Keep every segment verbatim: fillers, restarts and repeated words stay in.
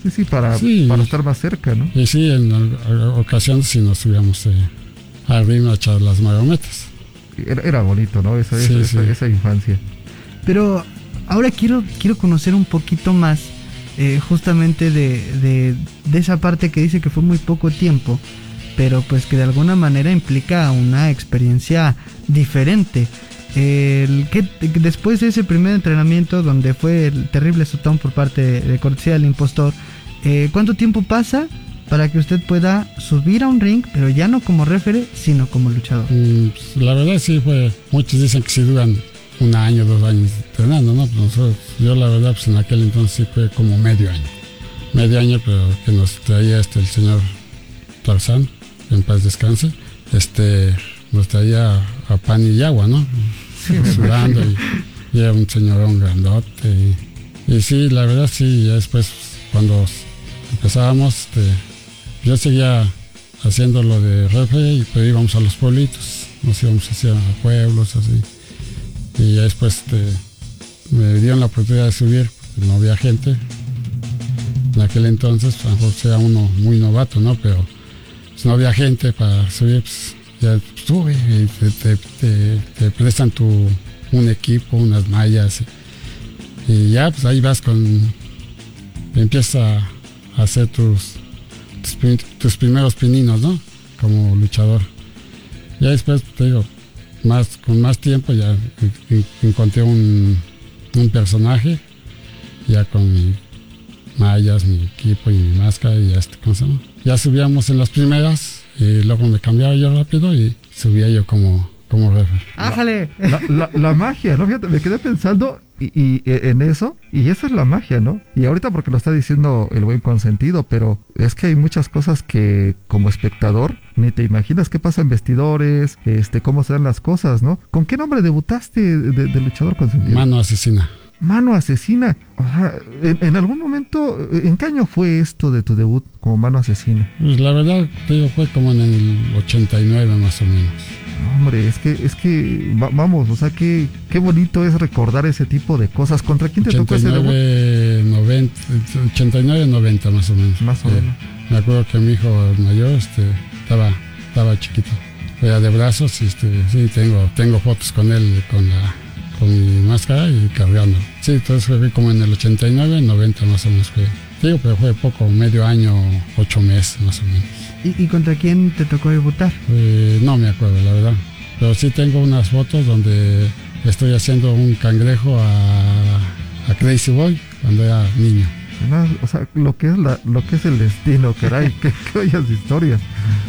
Sí, sí, para, sí, para estar más cerca, ¿no? Y sí, en, en ocasiones sí nos subíamos eh, al ring a echar las marometas. Era, era bonito, ¿no? Esa, sí, esa, sí. esa, esa infancia. Pero ahora quiero, quiero conocer un poquito más eh, justamente de, de, de esa parte que dice que fue muy poco tiempo, pero pues que de alguna manera implica una experiencia diferente. El que después de ese primer entrenamiento donde fue el terrible sotón por parte de, de cortesía del impostor, eh, ¿cuánto tiempo pasa para que usted pueda subir a un ring, pero ya no como referee, sino como luchador? Mm, pues, la verdad sí fue, muchos dicen que sí duran un año, dos años entrenando, ¿no? Pues nosotros, yo la verdad pues en aquel entonces sí fue como medio año, medio año, pero que nos traía este el señor Tarzán, en paz descanse, este nos traía a pan y agua, ¿no? Sí, sudando y, y era un señorón grandote y, y sí, la verdad sí, ya después cuando empezábamos, este, yo seguía haciendo lo de referee y pues íbamos a los pueblitos, nos íbamos hacia pueblos así y ya después este, me dieron la oportunidad de subir, porque no había gente en aquel entonces, a lo mejor sea uno muy novato, ¿no? Pero pues, no había gente para subir, pues, ya sube y te, te, te, te prestan tu, un equipo, unas mallas y, y ya pues ahí vas con, empiezas a hacer tus, tus, tus primeros pininos, ¿no? Como luchador. Ya después te digo, más, con más tiempo ya encontré un, un personaje, ya con mi mallas, mi equipo y mi máscara y ya, este, ¿cómo se llama? Ya subíamos en las primeras. Y luego me cambiaba yo rápido y subía yo como, como referee. ¡Ájale! La, la, la magia, ¿no? Fíjate, me quedé pensando y, y, en eso, y esa es la magia, ¿no? Y ahorita porque lo está diciendo el buen consentido, pero es que hay muchas cosas que como espectador ni te imaginas qué pasa en vestidores, este, cómo se dan las cosas, ¿no? ¿Con qué nombre debutaste de, de luchador consentido? Mano Asesina. Mano Asesina. O sea, en, en algún momento, ¿en qué año fue esto de tu debut como Mano Asesina? Pues la verdad, te digo, fue como en el ochenta y nueve más o menos. Hombre, es que, es que, va, vamos, o sea, qué, qué bonito es recordar ese tipo de cosas. ¿Contra quién te tocó ese debut? noventa, ochenta y nueve, noventa más o menos. Más o eh, menos. Me acuerdo que mi hijo mayor este, estaba, estaba chiquito. Era de brazos y este, sí, tengo, tengo fotos con él, con la... con mi máscara y cargando. Sí, entonces fue como en el ochenta y nueve, noventa más o menos fue. Digo, pero fue poco, medio año, ocho meses más o menos. ¿Y, y contra quién te tocó debutar? Eh, no me acuerdo, la verdad. Pero sí tengo unas fotos donde estoy haciendo un cangrejo a, a Crazy Boy cuando era niño. No, o sea, lo que es la, lo que es el destino, caray, qué, qué bellas historias.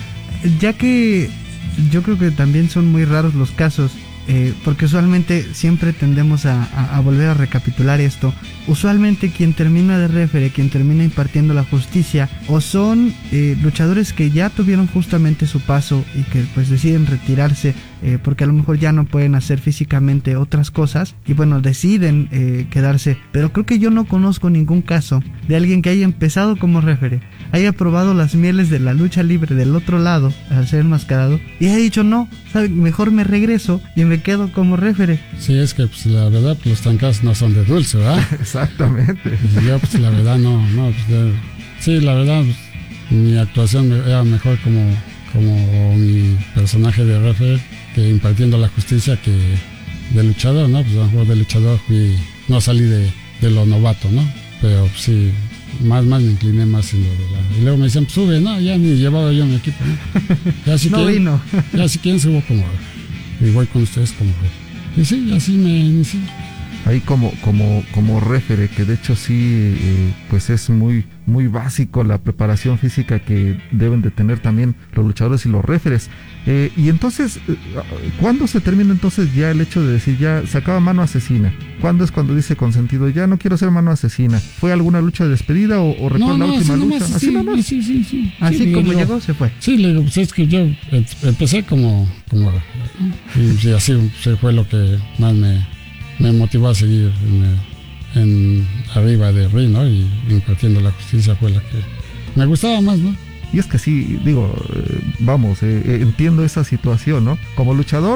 Ya que yo creo que también son muy raros los casos, Eh, porque usualmente siempre tendemos a, a, a volver a recapitular esto. Usualmente quien termina de referee, quien termina impartiendo la justicia, o son eh, luchadores que ya tuvieron justamente su paso y que pues deciden retirarse eh, porque a lo mejor ya no pueden hacer físicamente otras cosas y bueno, deciden eh, quedarse. Pero creo que yo no conozco ningún caso de alguien que haya empezado como referee, haya probado las mieles de la lucha libre del otro lado al ser enmascarado y haya dicho no, ¿sabe? Mejor me regreso y me quedo como referee. Sí, es que pues la verdad pues, los trancazos no son de dulce, ¿verdad? Exactamente. Y yo pues la verdad no, no, pues, ya, sí, la verdad pues, mi actuación era mejor como, como mi personaje de referee que impartiendo la justicia que de luchador, ¿no? Pues a lo mejor de luchador fui, no salí de, de lo novato, ¿no? Pero pues, sí, más, más me incliné más en lo de la... Y luego me decían, pues, sube, no, ya ni llevaba yo mi equipo, ¿no? Ya si no quieren, vino. Ya si quieren subo como referee. Y voy con ustedes como referee. Y sí, así me inicié. Ahí como, como, como referee, que de hecho sí, eh, pues es muy, muy básico la preparación física que deben de tener también los luchadores y los referees. Eh, y entonces, ¿cuándo se termina entonces ya el hecho de decir ya se acaba Mano Asesina? ¿Cuándo es cuando dice Consentido ya no quiero ser Mano Asesina? ¿Fue alguna lucha de despedida o, o recuerda no, la no, última así lucha? Nomás, así sí, nomás. Sí, sí, sí. Así sí, como digo, llegó, se fue. Sí, le digo, pues es que yo em- empecé como, como y, sí, así sí, fue lo que más me, me motivó a seguir en, en arriba de ring, ¿no? Y impartiendo la justicia fue la que me gustaba más, ¿no? Y es que sí, digo, eh, vamos, eh, eh, entiendo esa situación, ¿no? Como luchador,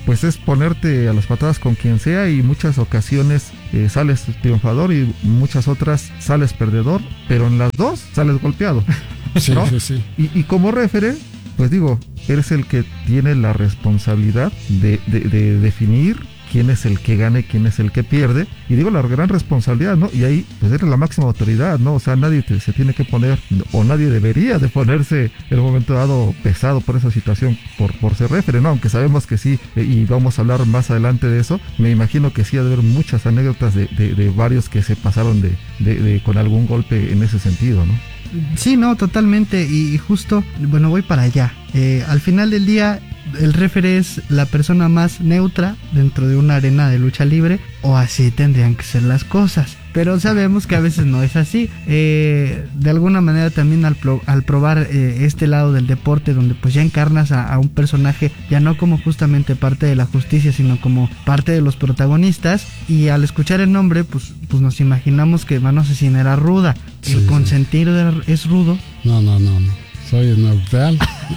pues es ponerte a las patadas con quien sea, y muchas ocasiones eh, sales triunfador y muchas otras sales perdedor, pero en las dos sales golpeado. Sí, ¿no? sí, sí. Y, y como referee, pues digo, eres el que tiene la responsabilidad de, de, de definir quién es el que gana y quién es el que pierde, y digo la gran responsabilidad, ¿no? Y ahí pues eres la máxima autoridad, ¿no? O sea, nadie te, se tiene que poner, o nadie debería de ponerse en un momento dado pesado por esa situación, por, por ser referee, ¿no? Aunque sabemos que sí, eh, y vamos a hablar más adelante de eso, me imagino que sí ha de haber muchas anécdotas de, de, de varios que se pasaron de, de, de con algún golpe en ese sentido, ¿no? Sí, no, totalmente, y justo, bueno, voy para allá. Eh, al final del día, el referee es la persona más neutra dentro de una arena de lucha libre, o así tendrían que ser las cosas. Pero sabemos que a veces no es así. Eh, de alguna manera también al, pro, al probar eh, este lado del deporte, donde pues ya encarnas a, a un personaje, ya no como justamente parte de la justicia, sino como parte de los protagonistas, y al escuchar el nombre, pues, pues nos imaginamos que Mano Asesina era ruda. Sí, el sí. consentido era, es rudo. No, no, no, no. Soy neutral.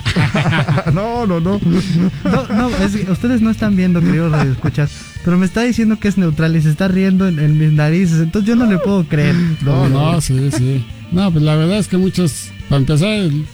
no, no, no. No, no, es que ustedes no están viendo, queridos radioescuchas, pero me está diciendo que es neutral y se está riendo en, en mis narices, entonces yo no le puedo creer. No, no, sí, sí. No, pues la verdad es que muchos, para empezar, el,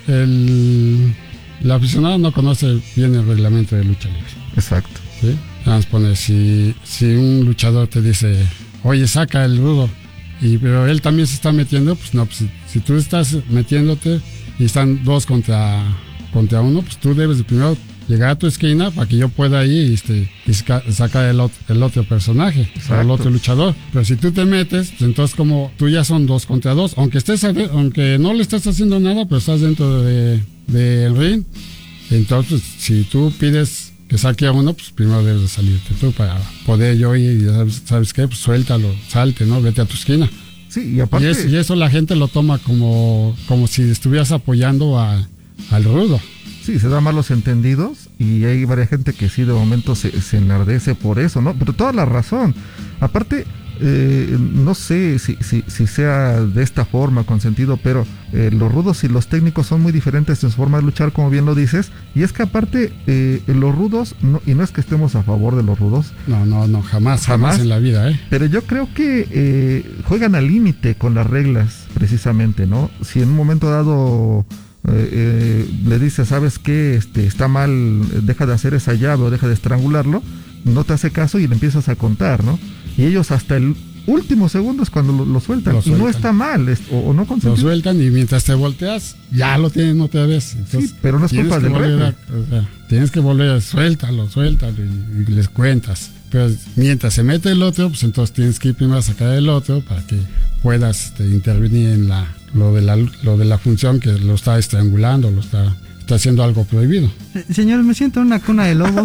el, el aficionado no conoce bien el reglamento de lucha libre. Exacto. ¿Sí? Vamos a poner, si, si un luchador te dice, oye, saca el rudo, y pero él también se está metiendo, pues no, pues si, si tú estás metiéndote y están dos contra, contra uno, pues tú debes de primero llegar a tu esquina para que yo pueda ir y, este, y sacar el, el otro personaje, o sea, el otro luchador. Pero si tú te metes, pues entonces como tú ya son dos contra dos, aunque estés aunque no le estás haciendo nada, pero estás dentro de, de el ring, entonces si tú pides que saque a uno, pues primero debes de salirte tú para poder yo ir y sabes, ¿sabes qué? Pues suéltalo, salte, ¿no? Vete a tu esquina. Sí, y aparte... Y, es, y eso la gente lo toma como, como si estuvieras apoyando a, al rudo. Sí, se da malos entendidos, y hay varias gente que sí de momento se, se enardece por eso, ¿no? Pero toda la razón. Aparte, eh, no sé si, si, si sea de esta forma, con sentido, pero eh, los rudos y los técnicos son muy diferentes en su forma de luchar, como bien lo dices. Y es que aparte, eh, los rudos, no, y no es que estemos a favor de los rudos. No, no, no, jamás, jamás, jamás en la vida, ¿eh? Pero yo creo que eh, juegan al límite con las reglas, precisamente, ¿no? Si en un momento dado... Eh, eh, le dice, ¿sabes qué? Este, está mal, deja de hacer esa llave o deja de estrangularlo, no te hace caso y le empiezas a contar, ¿no? Y ellos hasta el último segundo es cuando lo, lo, sueltan, lo sueltan, y no está mal, es, o, o no consentido. Lo sueltan, y mientras te volteas, ya lo tienen otra vez. Entonces, sí, pero no es culpa del referee. O sea, tienes que volver a suéltalo, suéltalo, y, y les cuentas. Pero mientras se mete el otro, pues entonces tienes que ir primero a sacar el otro para que puedas este, intervenir en la lo de la lo de la función que lo está estrangulando, lo está está haciendo algo prohibido. Señor, me siento en una cuna de lobos.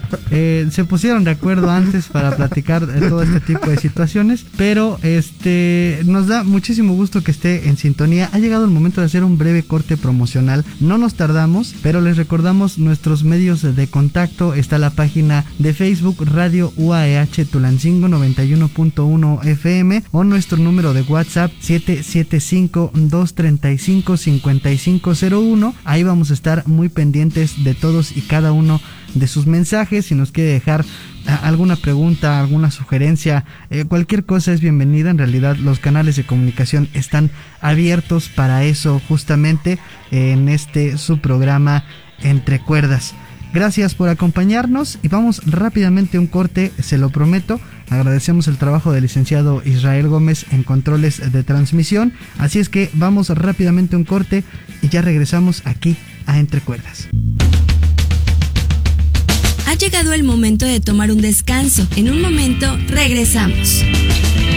Eh, se pusieron de acuerdo antes para platicar de todo este tipo de situaciones, pero este nos da muchísimo gusto que esté en sintonía. Ha llegado el momento de hacer un breve corte promocional. No nos tardamos, pero les recordamos nuestros medios de contacto. Está la página de Facebook Radio U A E H Tulancingo noventa y uno punto uno F M, o nuestro número de WhatsApp siete siete cinco, dos tres cinco, cinco cinco cero uno. Ahí vamos a estar muy pendientes de todos y cada uno de sus mensajes. Si nos quiere dejar alguna pregunta, alguna sugerencia, eh, cualquier cosa es bienvenida. En realidad los canales de comunicación están abiertos para eso, justamente en este su programa Entre Cuerdas. Gracias por acompañarnos y vamos rápidamente a un corte, se lo prometo. Agradecemos el trabajo del licenciado Israel Gómez en controles de transmisión. Así es que vamos rápidamente a un corte y ya regresamos aquí a Entre Cuerdas. Ha llegado el momento de tomar un descanso. En un momento regresamos.